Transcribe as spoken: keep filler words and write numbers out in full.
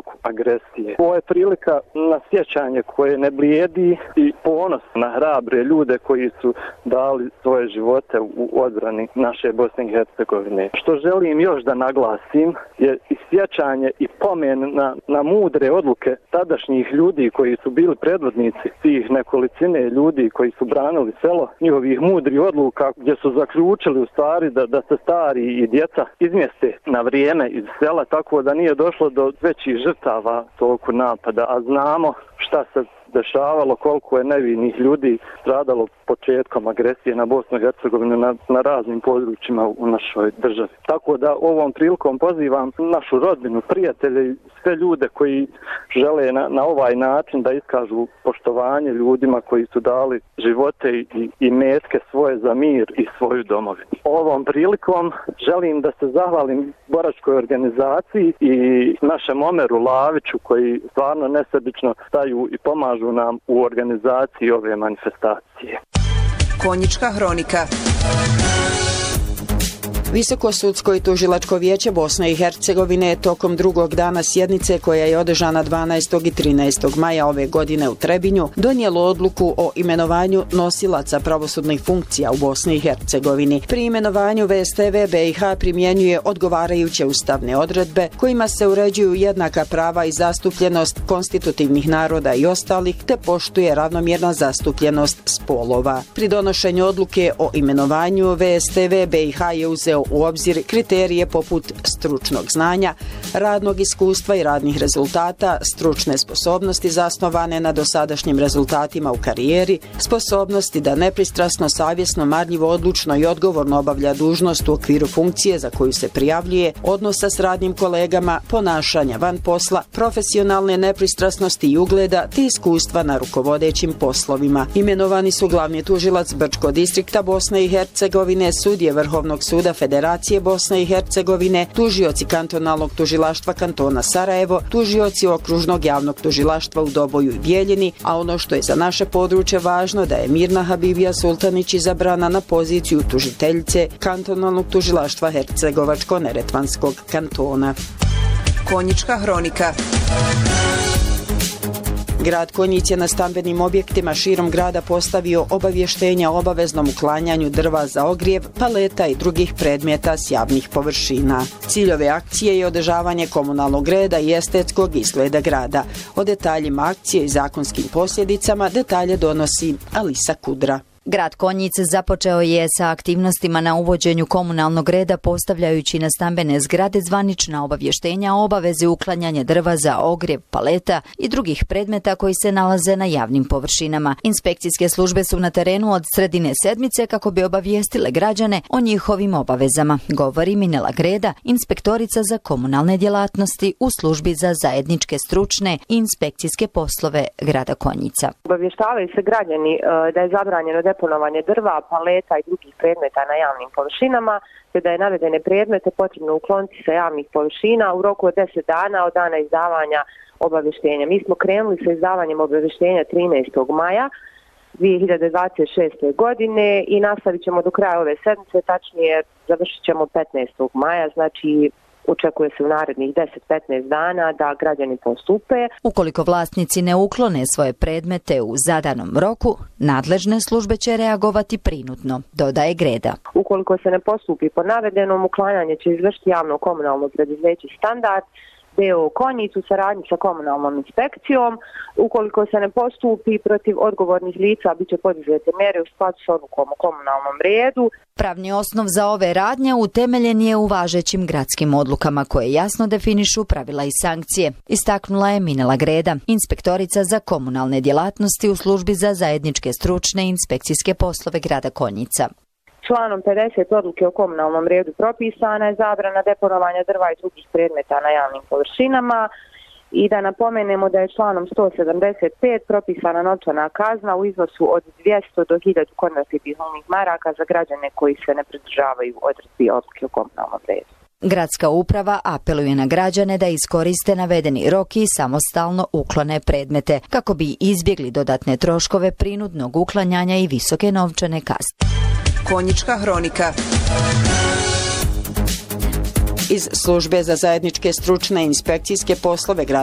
toku agresije. Ovo je prilika na sjećanje koje ne blijedi i ponos na hrabre ljude koji su dali svoje živote u odbrani naše Bosne i Hercegovine. Što želim još da naglasim je i sjećanje i pomen na, na mudre odluke tadašnjih ljudi koji su bili predvodnici tih nekolicine ljudi koji su branili selo, njihovih mudrih odluka gdje su zaključili u stvari da, da se stari i djeca izmjeste na vrijeme iz sela, tako da nije došlo do većih žrtava toku napada, a znamo šta se dešavalo, koliko je nevinih ljudi stradalo početkom agresije na Bosnu i Hercegovinu na, na raznim područjima u našoj državi. Tako da ovom prilikom pozivam našu rodbinu, prijatelje i sve ljude koji žele na, na ovaj način da iskažu poštovanje ljudima koji su dali živote i, i metke svoje za mir i svoju domovinu. Ovom prilikom želim da se zahvalim boračkoj organizaciji i našem Omeru Laviću koji stvarno nesebično staju i pomažu nam u organizaciji ove manifestacije. Konjička hronika. Visokosudsko i tužilačko vijeće Bosne i Hercegovine je tokom drugog dana sjednice koja je održana dvanaestog i trinaestog maja ove godine u Trebinju donijelo odluku o imenovanju nosilaca pravosudnih funkcija u Bosni i Hercegovini. Pri imenovanju V S T V B i H primjenjuje odgovarajuće ustavne odredbe kojima se uređuju jednaka prava i zastupljenost konstitutivnih naroda i ostalih te poštuje ravnomjerna zastupljenost spolova. Pri donošenju odluke o imenovanju V S T V B i H je uzeo u obzir kriterije poput stručnog znanja, radnog iskustva i radnih rezultata, stručne sposobnosti zasnovane na dosadašnjim rezultatima u karijeri, sposobnosti da nepristrasno, savjesno, marljivo, odlučno i odgovorno obavlja dužnost u okviru funkcije za koju se prijavljuje, odnosa s radnim kolegama, ponašanja van posla, profesionalne nepristrasnosti i ugleda te iskustva na rukovodećim poslovima. Imenovani su glavni tužilac Brčko distrikta Bosne i Hercegovine, sudije Vrhovnog suda Federacije Bosne i Hercegovine, tužioci kantonalnog tužilaštva kantona Sarajevo, tužioci okružnog javnog tužilaštva u Doboju i Bijeljini, a ono što je za naše područje važno da je Mirna Habibija Sultanić izabrana na poziciju tužiteljice kantonalnog tužilaštva Hercegovačko-Neretvanskog kantona. Konjička hronika. Grad Konjic je na stambenim objektima širom grada postavio obavještenja o obaveznom uklanjanju drva za ogrjev, paleta i drugih predmeta s javnih površina. Cilj ove akcije je održavanje komunalnog reda i estetskog izgleda grada. O detaljima akcije i zakonskim posljedicama detalje donosi Alisa Kudra. Grad Konjic započeo je sa aktivnostima na uvođenju komunalnog reda postavljajući na stambene zgrade zvanična obavještenja o obavezi uklanjanja drva za ogrjev, paleta i drugih predmeta koji se nalaze na javnim površinama. Inspekcijske službe su na terenu od sredine sedmice kako bi obavijestile građane o njihovim obavezama, govori Minela Greda, inspektorica za komunalne djelatnosti u službi za zajedničke stručne i inspekcijske poslove grada Konjica. Obavještavaju se građani da je zabranjeno deponovanje drva, paleta i drugih predmeta na javnim površinama, te da je navedene predmete potrebno ukloniti sa javnih površina u roku od deset dana od dana izdavanja obavještenja. Mi smo krenuli sa izdavanjem obavještenja trinaestog maja dvije hiljade dvadeset šeste. godine i nastavit ćemo do kraja ove sedmice, tačnije završit ćemo petnaestog maja, znači očekuje se u narednih deset do petnaest dana da građani postupe. Ukoliko vlasnici ne uklone svoje predmete u zadanom roku, nadležne službe će reagovati prinudno, dodaje Greda. Ukoliko se ne postupi po navedenom, uklanjanje će izvršiti javno komunalno preduzeće Standard, D O Konjic u saradnji sa komunalnom inspekcijom. Ukoliko se ne postupi protiv odgovornih lica, bit će poduzete mere u skladu s odlukom o komunalnom redu. Pravni osnov za ove radnje utemeljen je u važećim gradskim odlukama koje jasno definišu pravila i sankcije, istaknula je Minela Greda, inspektorica za komunalne djelatnosti u službi za zajedničke stručne i inspekcijske poslove grada Konjica. Članom pedeset odluke o komunalnom redu propisana je zabrana deponovanja drva i drugih predmeta na javnim površinama i da napomenemo da je članom sto sedamdeset pet propisana novčana kazna u iznosu od dvjesto do hiljadu konvertibilnih maraka za građane koji se ne pridržavaju odredbi odluke o komunalnom redu. Gradska uprava apeluje na građane da iskoriste navedeni rok i samostalno uklone predmete kako bi izbjegli dodatne troškove prinudnog uklanjanja i visoke novčane kazne. Konjička hronika. Iz službe za zajedničke stručne inspekcijske poslove grada